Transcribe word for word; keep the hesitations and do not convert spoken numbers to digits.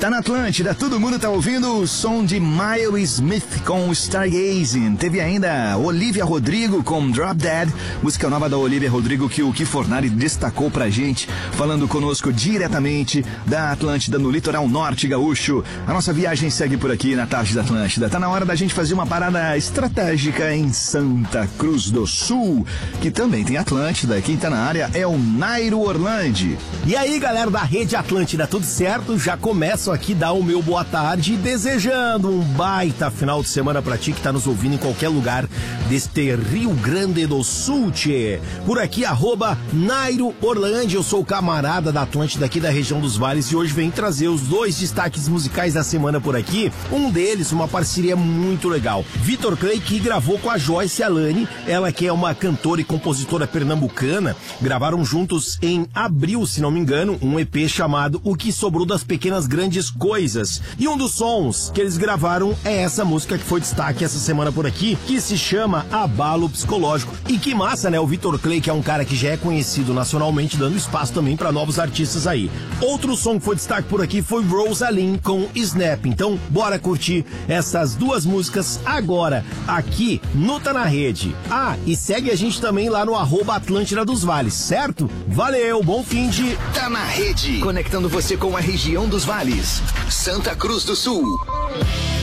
Tá na Atlântida, todo mundo tá ouvindo o som de Miles Smith com Stargazing. Teve ainda Olivia Rodrigo com Drop Dead, música nova da Olivia Rodrigo que o Ki Fornari destacou pra gente, falando conosco diretamente da Atlântida no litoral norte gaúcho. A nossa viagem segue por aqui na tarde da Atlântida. Tá na hora da gente fazer uma parada estratégica em Santa Cruz do Sul, que também tem Atlântida. Quem tá na área é o Nairo Orlandi. E aí, galera da Rede Atlântida, tudo certo? Já começo aqui dar o meu boa tarde, desejando um baita final de semana pra ti que tá nos ouvindo em qualquer lugar deste Rio Grande do Sul, tchê. Por aqui, arroba Nairo Orlandi, eu sou o camarada da Atlântida aqui da região dos Vales e hoje venho trazer os dois destaques musicais da semana por aqui. Um deles, uma parceria muito legal. Vitor Clay, que gravou com a Joyce Alane, ela que é uma cantora e compositora pernambucana, gravaram juntos em abril, se não me engano, um E P chamado O Que Sobrou das Pequenas Grandes Coisas. E um dos sons que eles gravaram é essa música que foi destaque essa semana por aqui, que se chama Abalo Psicológico. E que massa, né? O Vitor Clay, que é um cara que já é conhecido nacionalmente, dando espaço também para novos artistas aí. Outro som que foi destaque por aqui foi Rosaline com Snap. Então, bora curtir essas duas músicas agora, aqui no Tá Na Rede. Ah, e segue a gente também lá no arroba Atlântida dos Vales, certo? Valeu, bom fim de... Tá na Rede, conectando você com a região dos Vales. Santa Cruz do Sul.